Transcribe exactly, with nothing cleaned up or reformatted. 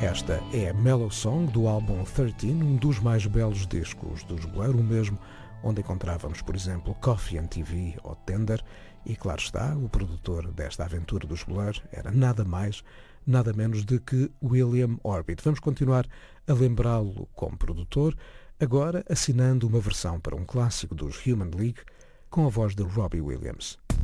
Esta é a Mellow Song do álbum treze, um dos mais belos discos dos Blur, o mesmo onde encontrávamos, por exemplo, Coffee and T V ou Tender, e claro está, o produtor desta aventura dos Blur era nada mais, nada menos do que William Orbit. Vamos continuar a lembrá-lo como produtor, agora assinando uma versão para um clássico dos Human League com a voz de Robbie Williams.